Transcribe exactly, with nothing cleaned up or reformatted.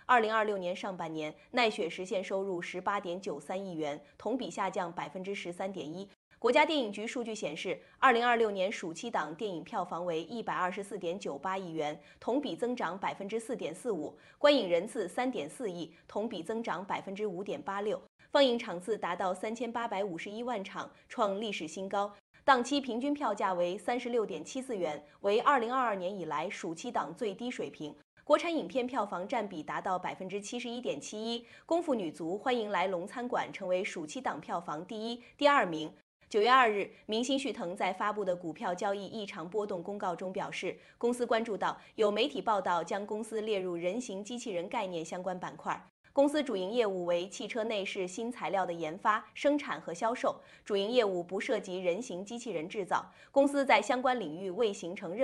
二零二六年上半年，奈雪实现收入十八点九三亿元，同比下降百分之十三点一。国家电影局数据显示，二零二六年暑期档电影票房为一百二十四点九八亿元，同比增长百分之四点四五，观影人次三点四亿，同比增长百分之五点八六，放映场次达到三千八百五十一万场，创历史新高。档期平均票价为三十六点七四元，为二零二二年以来暑期档最低水平。国产影片票房占比达到百分之七十一点七一，《功夫女足欢迎来龙餐馆》成为暑期档票房第一、第二名。九月二日，明星旭腾在发布的股票交易异常波动公告中表示，公司关注到有媒体报道将公司列入人形机器人概念相关板块。公司主营业务为汽车内饰新材料的研发、生产和销售，主营业务不涉及人形机器人制造。公司在相关领域未形成任